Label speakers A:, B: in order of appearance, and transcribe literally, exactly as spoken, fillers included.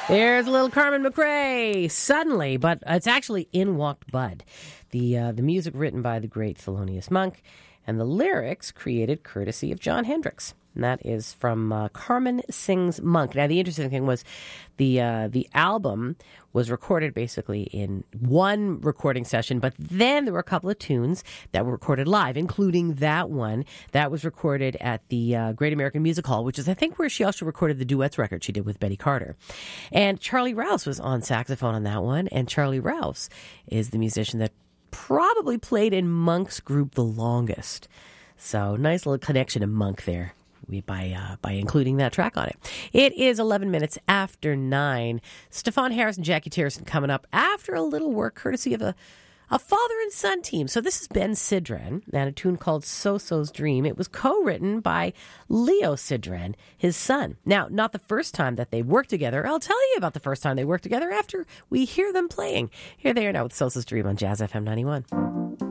A: There's a little Carmen McRae, Suddenly, but it's actually In Walked Bud. The uh, the music written by the great Thelonious Monk, and the lyrics created courtesy of Jon Hendricks. And that is from uh, Carmen Sings Monk. Now, the interesting thing was the uh, the album was recorded basically in one recording session, but then there were a couple of tunes that were recorded live, including that one that was recorded at the uh, Great American Music Hall, which is, I think, where she also recorded the duets record she did with Betty Carter. And Charlie Rouse was on saxophone on that one, and Charlie Rouse is the musician that probably played in Monk's group the longest. So, nice little connection to Monk there. We, by uh, by including that track on it. It is eleven minutes after nine. Stefan Harris and Jackie Terrison coming up after a little work courtesy of a, a father and son team. So this is Ben Sidran and a tune called So-So's Dream. It was co-written by Leo Sidran, his son. Now, not the first time that they worked together. I'll tell you about the first time they worked together after we hear them playing. Here they are now with So-So's Dream on Jazz F M ninety-one.